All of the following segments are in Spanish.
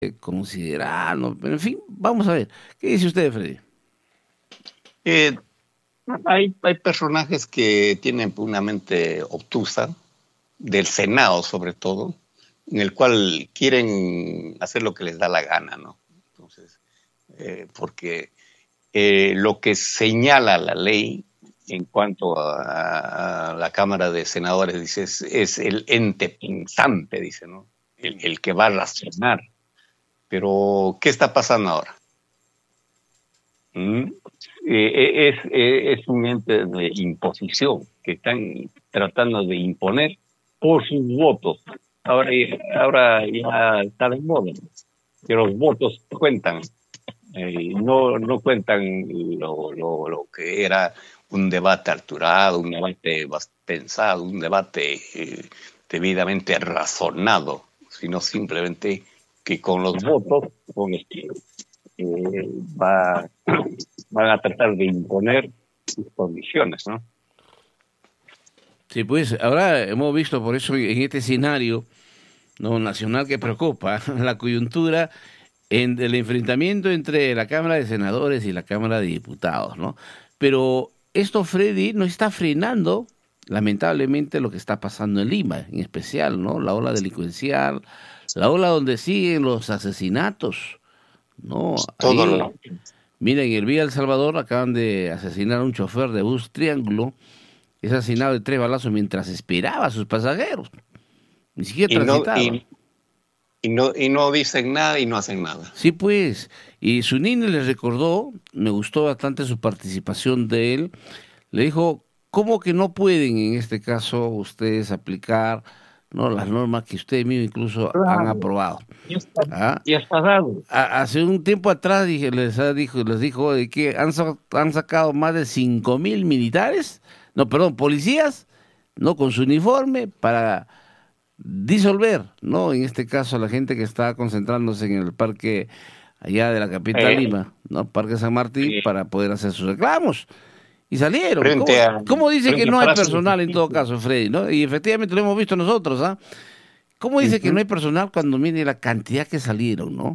considerar, ¿no? Pero en fin, vamos a ver. ¿Qué dice usted, Freddy? Eh, hay personajes que tienen una mente obtusa, del Senado sobre todo, en el cual quieren hacer lo que les da la gana, ¿no? Entonces, porque lo que señala la ley en cuanto a la Cámara de Senadores, dice, es el ente pensante, dice, ¿no? El que va a razonar. Pero, ¿qué está pasando ahora? ¿Mm? Es un ente de imposición que están tratando de imponer por sus votos. Ahora ya está de moda, que los votos cuentan, no cuentan lo que era un debate alturado, un debate pensado, un debate debidamente razonado, sino simplemente que con los votos con los que eh, va, van a tratar de imponer sus condiciones, ¿no? Sí, pues ahora hemos visto por eso en este escenario no nacional que preocupa la coyuntura en el enfrentamiento entre la Cámara de Senadores y la Cámara de Diputados, ¿no? Pero esto, Freddy, no está frenando, lamentablemente, lo que está pasando en Lima, en especial, ¿no? La ola delincuencial, la ola donde siguen los asesinatos, ¿no? Todo Ahí, lo mira, en el Vía El Salvador acaban de asesinar a un chofer de bus Triángulo, es asesinado de 3 balazos mientras esperaba a sus pasajeros, ni siquiera y no transitaba. y no dicen nada y no hacen nada. Sí, pues, y su niño les recordó, me gustó bastante su participación de él, le dijo, ¿cómo que no pueden en este caso ustedes aplicar, no, las normas que ustedes mismos incluso han Claro, aprobado? ya está, ¿Ah? ya está dado. Hace un tiempo atrás les dijo de que han sacado más de 5.000 militares, no, perdón, policías, no, con su uniforme para disolver, ¿no? En este caso, a la gente que está concentrándose en el parque allá de la capital Eh, Lima, ¿no? Parque San Martín, eh, para poder hacer sus reclamos. Y salieron. ¿Cómo, frente a cómo dice que frente a no hay Palacio de personal en todo Justicia. caso, Freddy, ¿no? Y efectivamente lo hemos visto nosotros, ¿ah? ¿Cómo dice que no Ujú. hay personal cuando mire la cantidad que salieron, ¿no?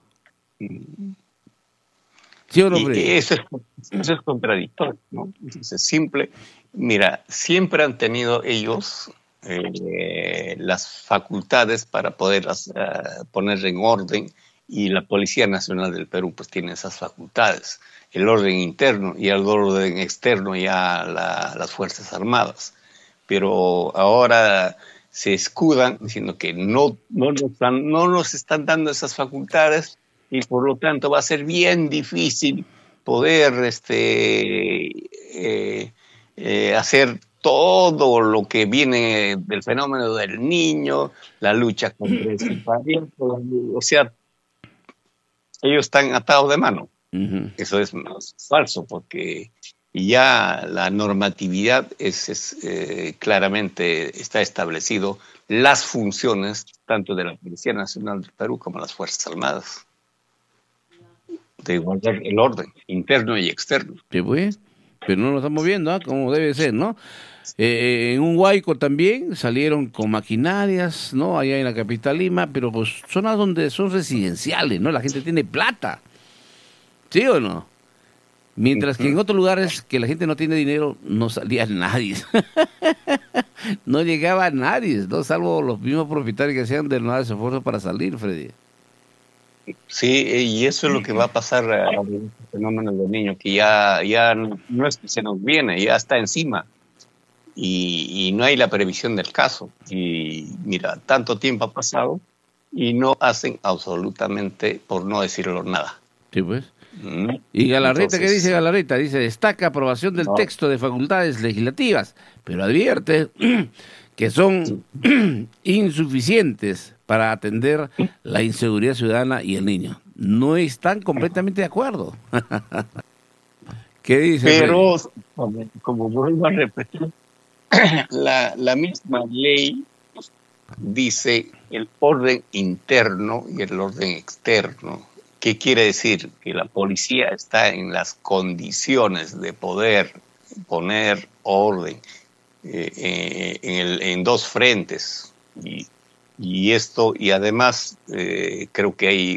¿Sí o no, Y Freddy? eso es contradictorio, ¿no? Entonces, mira, siempre han tenido ellos las facultades para poder poner en orden, y la Policía Nacional del Perú pues tiene esas facultades, el orden interno, y el orden externo ya las Fuerzas Armadas. Pero ahora se escudan diciendo que no nos están dando esas facultades, y por lo tanto va a ser bien difícil poder hacer todo lo que viene del fenómeno del niño, la lucha contra el sufrimiento. O sea, ellos están atados de mano. Ujú. Eso es falso, porque ya la normatividad claramente está establecido las funciones tanto de la Policía Nacional del Perú como las Fuerzas Armadas, de guardar el orden interno y externo. Sí, pues, pero no lo estamos viendo, ¿ah? Como debe ser, ¿no? En un Huayco también salieron con maquinarias, ¿no? Allá en la capital Lima, pero pues zonas donde son residenciales, ¿no? La gente tiene plata, ¿sí o no? Mientras que en Ujú. otros lugares que la gente no tiene dinero, no salía nadie. No llegaba nadie, ¿no? Salvo los mismos propietarios que hacían de nada esfuerzo para salir, Freddy. Sí, y eso es lo que va a pasar con el fenómeno del niño, que ya no es que se nos viene, ya está encima. Y no hay la previsión del caso. Y mira, tanto tiempo ha pasado y no hacen absolutamente, por no decirlo, nada. Sí, pues. ¿Mm? Y Galarreta, ¿qué dice Entonces, Galarreta? Dice, destaca aprobación del no, texto de facultades legislativas, pero advierte que son insuficientes para atender la inseguridad ciudadana y el niño. No están completamente de acuerdo. ¿Qué dice Freddy? pero como vuelvo a repetir, la misma ley dice el orden interno y el orden externo. ¿Qué quiere decir? Que la policía está en las condiciones de poder poner orden en dos frentes, y Y además creo que hay